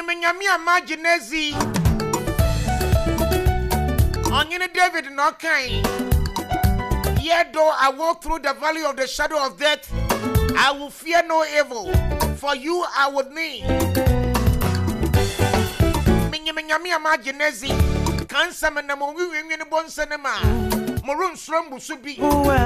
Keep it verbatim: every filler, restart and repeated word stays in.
Minyami Amaginezi. Onyini David Nokai. Yet though I walk through the valley of the shadow of death, I will fear no evil. For you I would need. Minyami Amaginezi. Cancer and the Mowi in the Bonsanema. Morun Slumbu Subi.